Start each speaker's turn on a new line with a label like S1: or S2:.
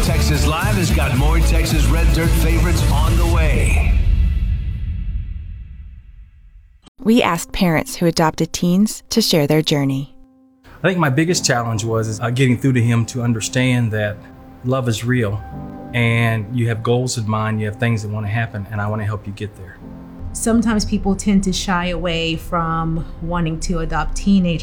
S1: Texas Live has got more Texas Red Dirt favorites on the way.
S2: We asked parents who adopted teens to share their journey.
S3: I think my biggest challenge was getting through to him to understand that love is real and you have goals in mind, you have things that want to happen, and I want to help you get there.
S4: Sometimes people tend to shy away from wanting to adopt teenagers